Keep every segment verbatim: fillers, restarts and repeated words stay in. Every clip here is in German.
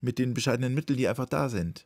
mit den bescheidenen Mitteln, die einfach da sind?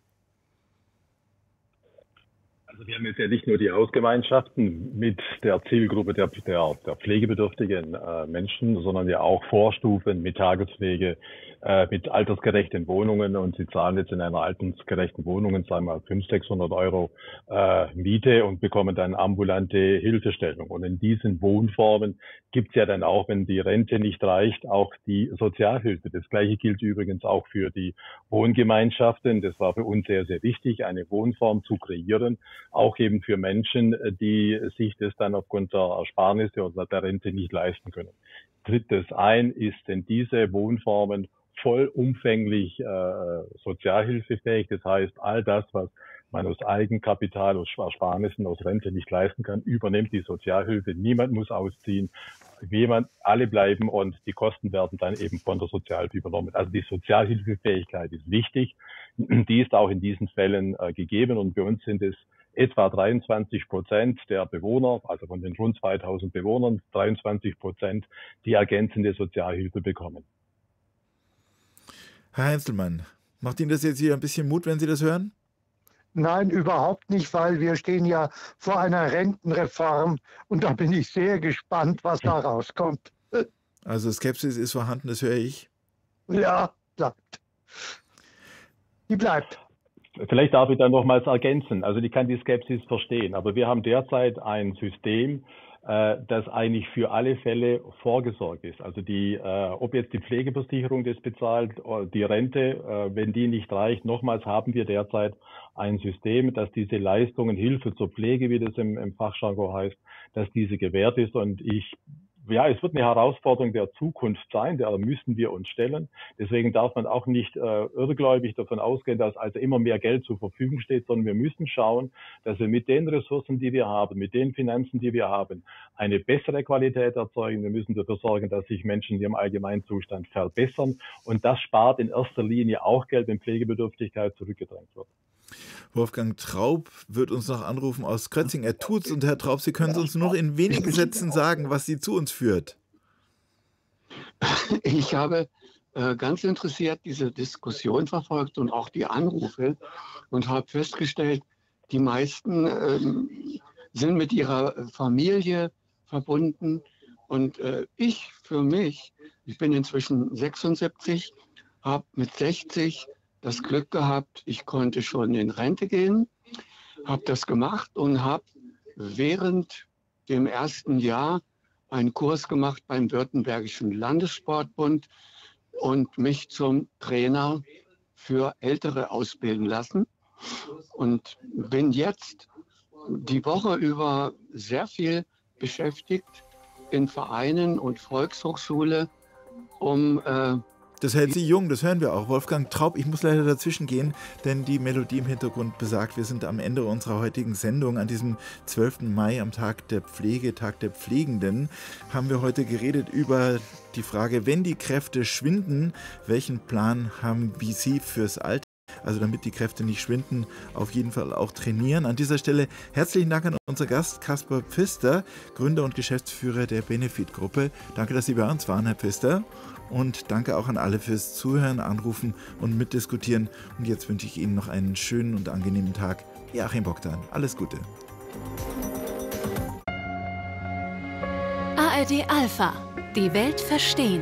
Also wir haben jetzt ja nicht nur die Hausgemeinschaften mit der Zielgruppe der, der, der pflegebedürftigen äh, Menschen, sondern ja auch Vorstufen mit Tagespflege, äh, mit altersgerechten Wohnungen. Und sie zahlen jetzt in einer altersgerechten Wohnung, sagen wir mal, fünfhundert, sechshundert Euro äh, Miete und bekommen dann ambulante Hilfestellung. Und in diesen Wohnformen gibt es ja dann auch, wenn die Rente nicht reicht, auch die Sozialhilfe. Das Gleiche gilt übrigens auch für die Wohngemeinschaften. Das war für uns sehr, sehr wichtig, eine Wohnform zu kreieren, auch eben für Menschen, die sich das dann aufgrund der Ersparnisse oder der Rente nicht leisten können. Tritt das ein, ist denn diese Wohnformen vollumfänglich äh, sozialhilfefähig. Das heißt, all das, was man aus Eigenkapital, aus Ersparnissen, aus Rente nicht leisten kann, übernimmt die Sozialhilfe. Niemand muss ausziehen. Jemand, alle bleiben und die Kosten werden dann eben von der Sozialhilfe übernommen. Also die Sozialhilfefähigkeit ist wichtig. Die ist auch in diesen Fällen äh, gegeben und bei uns sind es etwa dreiundzwanzig Prozent der Bewohner, also von den rund zweitausend Bewohnern, dreiundzwanzig Prozent, die ergänzende Sozialhilfe bekommen. Herr Heinzelmann, macht Ihnen das jetzt hier ein bisschen Mut, wenn Sie das hören? Nein, überhaupt nicht, weil wir stehen ja vor einer Rentenreform und da bin ich sehr gespannt, was da rauskommt. Also Skepsis ist vorhanden, das höre ich. Ja, bleibt. Die bleibt. Vielleicht darf ich da nochmals ergänzen. Also ich kann die Skepsis verstehen, aber wir haben derzeit ein System, äh, das eigentlich für alle Fälle vorgesorgt ist. Also die, äh, ob jetzt die Pflegeversicherung das bezahlt, oder die Rente, äh, wenn die nicht reicht, nochmals haben wir derzeit ein System, dass diese Leistungen, Hilfe zur Pflege, wie das im, im Fachjargon heißt, dass diese gewährt ist. Und ich Ja, es wird eine Herausforderung der Zukunft sein, der müssen wir uns stellen. Deswegen darf man auch nicht äh, irrgläubig davon ausgehen, dass also immer mehr Geld zur Verfügung steht, sondern wir müssen schauen, dass wir mit den Ressourcen, die wir haben, mit den Finanzen, die wir haben, eine bessere Qualität erzeugen. Wir müssen dafür sorgen, dass sich Menschen in ihrem Allgemeinzustand verbessern. Und das spart in erster Linie auch Geld, wenn Pflegebedürftigkeit zurückgedrängt wird. Wolfgang Traub wird uns noch anrufen aus Krötzing. Er tut's. Und Herr Traub, Sie können es uns nur noch in wenigen Sätzen sagen, was Sie zu uns führt. Ich habe äh, ganz interessiert diese Diskussion verfolgt und auch die Anrufe und habe festgestellt, die meisten ähm, sind mit ihrer Familie verbunden. Und äh, ich für mich, ich bin inzwischen sechsundsiebzig, habe mit sechzig das Glück gehabt, ich konnte schon in Rente gehen, habe das gemacht und habe während dem ersten Jahr einen Kurs gemacht beim Württembergischen Landessportbund und mich zum Trainer für Ältere ausbilden lassen. Und bin jetzt die Woche über sehr viel beschäftigt in Vereinen und Volkshochschule, um äh, Das hält Sie jung, das hören wir auch. Wolfgang Traub, ich muss leider dazwischen gehen, denn die Melodie im Hintergrund besagt, wir sind am Ende unserer heutigen Sendung. An diesem zwölften Mai, am Tag der Pflege, Tag der Pflegenden, haben wir heute geredet über die Frage, wenn die Kräfte schwinden, welchen Plan haben wie Sie fürs Alter? Also damit die Kräfte nicht schwinden, auf jeden Fall auch trainieren. An dieser Stelle herzlichen Dank an unseren Gast Kaspar Pfister, Gründer und Geschäftsführer der Benefit-Gruppe. Danke, dass Sie bei uns waren, Herr Pfister. Und danke auch an alle fürs Zuhören, Anrufen und Mitdiskutieren. Und jetzt wünsche ich Ihnen noch einen schönen und angenehmen Tag. Joachim Bogdan, alles Gute. A R D Alpha, die Welt verstehen.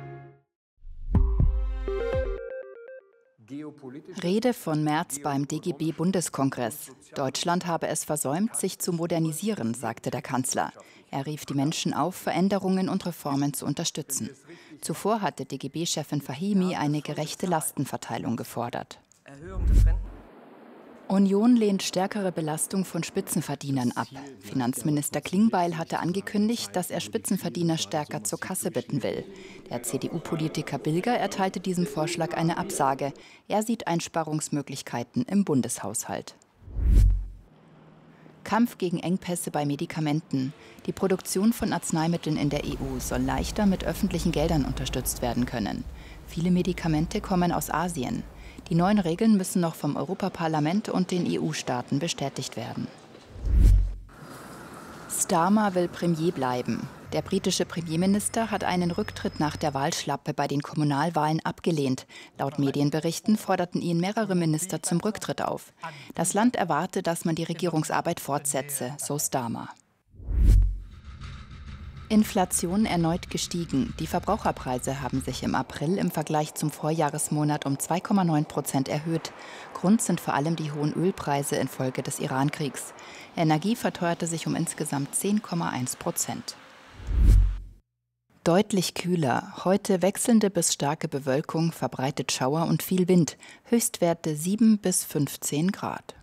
Rede von Merz beim D G B-Bundeskongress. Deutschland habe es versäumt, sich zu modernisieren, sagte der Kanzler. Er rief die Menschen auf, Veränderungen und Reformen zu unterstützen. Zuvor hatte D G B-Chefin Fahimi eine gerechte Lastenverteilung gefordert. Union lehnt stärkere Belastung von Spitzenverdienern ab. Finanzminister Klingbeil hatte angekündigt, dass er Spitzenverdiener stärker zur Kasse bitten will. Der C D U-Politiker Bilger erteilte diesem Vorschlag eine Absage. Er sieht Einsparungsmöglichkeiten im Bundeshaushalt. Kampf gegen Engpässe bei Medikamenten. Die Produktion von Arzneimitteln in der E U soll leichter mit öffentlichen Geldern unterstützt werden können. Viele Medikamente kommen aus Asien. Die neuen Regeln müssen noch vom Europaparlament und den E U-Staaten bestätigt werden. Starmer will Premier bleiben. Der britische Premierminister hat einen Rücktritt nach der Wahlschlappe bei den Kommunalwahlen abgelehnt. Laut Medienberichten forderten ihn mehrere Minister zum Rücktritt auf. Das Land erwarte, dass man die Regierungsarbeit fortsetze, so Starmer. Inflation erneut gestiegen. Die Verbraucherpreise haben sich im April im Vergleich zum Vorjahresmonat um zwei Komma neun Prozent erhöht. Grund sind vor allem die hohen Ölpreise infolge des Irankriegs. Energie verteuerte sich um insgesamt zehn Komma eins Prozent. Deutlich kühler. Heute wechselnde bis starke Bewölkung, verbreitet Schauer und viel Wind. Höchstwerte sieben bis fünfzehn Grad.